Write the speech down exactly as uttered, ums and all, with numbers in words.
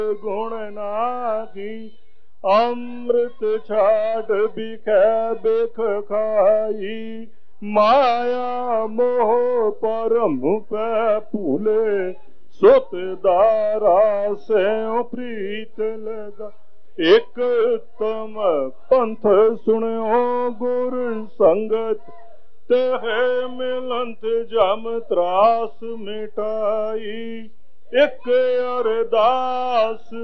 गुण नागी अमृत छाड़ बिखै बिख खाई माया मोह परम पै भूले सुत दारा से प्रीत लगा एक तम पंथ सुनो गुर संगत तह मिलंत जम त्रास मिटाई एक अरदास